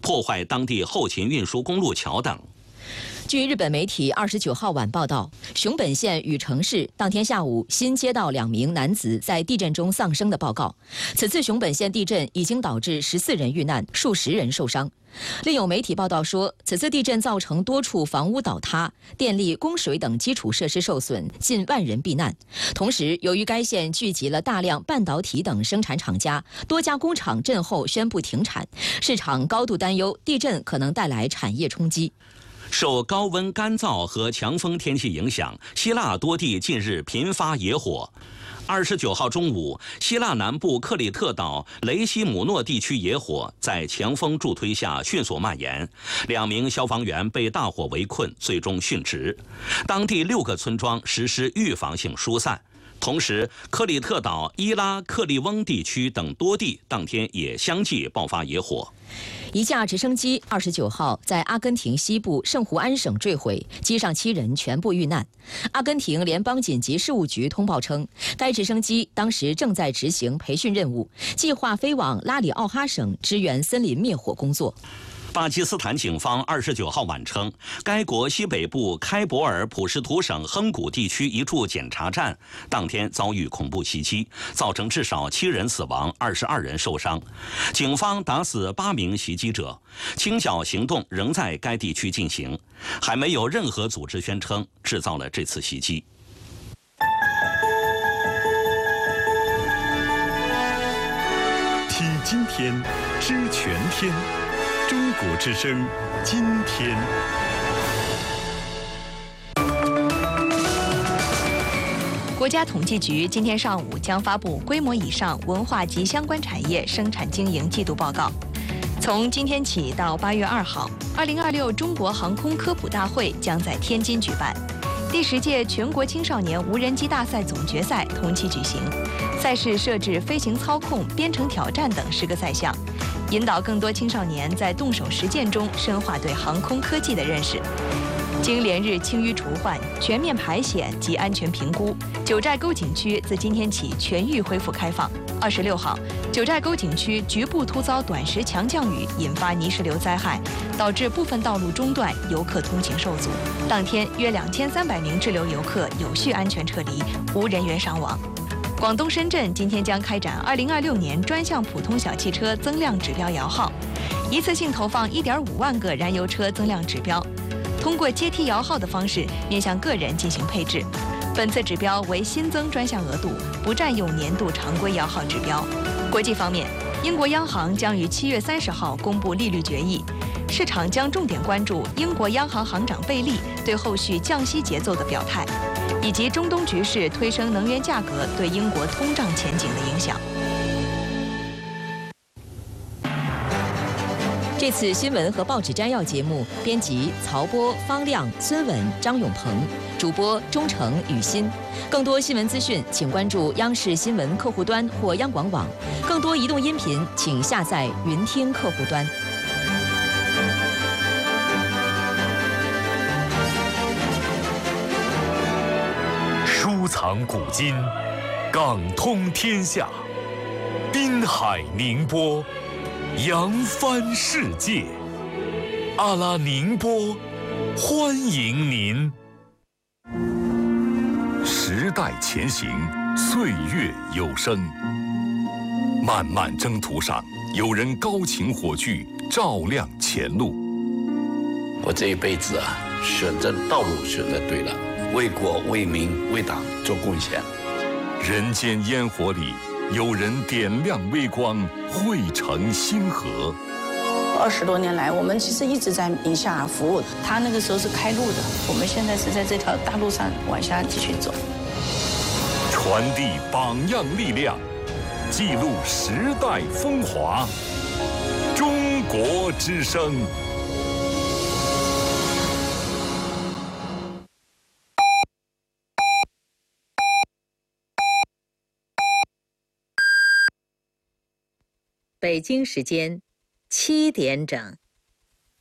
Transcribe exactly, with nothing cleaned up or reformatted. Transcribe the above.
破坏当地后勤运输公路桥等。 据日本媒体二十九号晚报道，熊本县羽城市当天下午新接到两名男子在地震中丧生的报告。此次熊本县地震已经导致十四人遇难，数十人受伤。另有媒体报道说，此次地震造成多处房屋倒塌，电力、供水等基础设施受损，近万人避难。同时，由于该县聚集了大量半导体等生产厂家，多家工厂震后宣布停产，市场高度担忧地震可能带来产业冲击。 受高温、干燥和强风天气影响，希腊多地近日频发野火。二十九号中午，希腊南部克里特岛雷西姆诺地区野火在强风助推下迅速蔓延，两名消防员被大火围困，最终殉职。当地六个村庄实施预防性疏散。同时，克里特岛伊拉克利翁地区等多地当天也相继爆发野火。 一架直升机二十九号在阿根廷西部圣胡安省坠毁，机上七人全部遇难。阿根廷联邦紧急事务局通报称，该直升机当时正在执行培训任务，计划飞往拉里奥哈省支援森林灭火工作。 巴基斯坦警方二十九号晚称，该国西北部开伯尔普什图省亨古地区一处检查站当天遭遇恐怖袭击，造成至少七人死亡，二十二人受伤。警方打死八名袭击者，清剿行动仍在该地区进行，还没有任何组织宣称制造了这次袭击。 听今天，知全天。中国之声，今天。 国家统计局今天上午将发布规模以上文化及相关产业生产经营季度报告。从今天起到八月二号，二零二六中国航空科普大会将在天津举办。第十届全国青少年无人机大赛总决赛同期举行，赛事设置飞行操控、编程挑战等十个赛项，引导更多青少年在动手实践中深化对航空科技的认识。经连日清淤除换、全面排险及安全评估，九寨沟景区自今天起全域恢复开放。二十六号，九寨沟景区局部突遭短时强降雨，引发泥石流灾害，导致部分道路中断，游客通行受阻。当天，约两千三百名滞留游客有序安全撤离，无人员伤亡。广东深圳今天将开展二零二六年专项普通小汽车增量指标摇号，一次性投放一点五万个燃油车增量指标，通过阶梯摇号的方式面向个人进行配置。本次指标为新增专项额度，不占用年度常规摇号指标。国际方面，英国央行将于七月三十号公布利率决议，市场将重点关注英国央行行长贝利对后续降息节奏的表态，以及中东局势推升能源价格对英国通胀前景的影响。 这次新闻和报纸摘要节目，编辑曹波、方亮、孙文、张永鹏，主播钟诚、雨欣。更多新闻资讯，请关注央视新闻客户端或央广网。更多移动音频，请下载云听客户端。 收藏古今，港通天下，滨海宁波，扬帆世界。阿拉宁波，欢迎您。时代前行，岁月有声。漫漫征途上，有人高擎火炬，照亮前路。 我这一辈子啊，选择道路选择对了，为国为民为党做贡献。 人间烟火里，有人点亮微光，汇成星河。 二十多年来，我们其实一直在宁夏服务。他那个时候是开路的，我们现在是在这条大路上往下继续走。 传递榜样力量，记录时代风华。中国之声。 北京时间七点整。